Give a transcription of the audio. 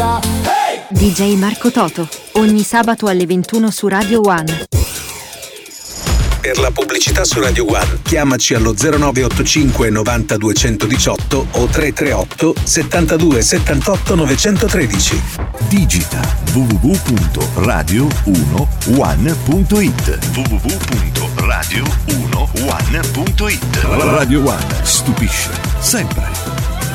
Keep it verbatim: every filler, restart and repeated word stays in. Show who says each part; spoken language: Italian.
Speaker 1: musica. Hey!
Speaker 2: D J Marco Toto, ogni sabato alle ventuno su Radio One.
Speaker 3: Per la pubblicità su Radio One chiamaci allo zero nove otto cinque novanta duecentodiciotto o tre tre otto settantadue settantotto novecentotredici.
Speaker 4: Digita w w w punto radio uno one punto it w w w punto radio uno one punto it. Radio One stupisce sempre.